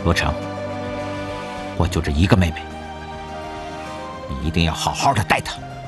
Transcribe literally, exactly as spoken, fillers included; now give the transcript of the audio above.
罗成，我就这一个妹妹，你一定要好好的待她。